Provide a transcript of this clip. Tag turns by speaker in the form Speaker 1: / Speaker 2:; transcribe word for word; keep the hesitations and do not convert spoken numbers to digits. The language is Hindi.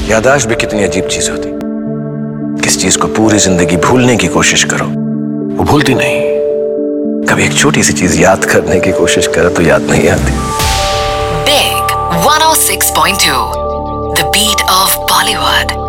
Speaker 1: याददाश्त भी कितनी अजीब चीज होती। किस चीज को पूरी जिंदगी भूलने की कोशिश करो, वो भूलती नहीं। कभी एक छोटी सी चीज याद करने की कोशिश करो तो याद नहीं आती।
Speaker 2: Big one oh six point two, the beat of Bollywood.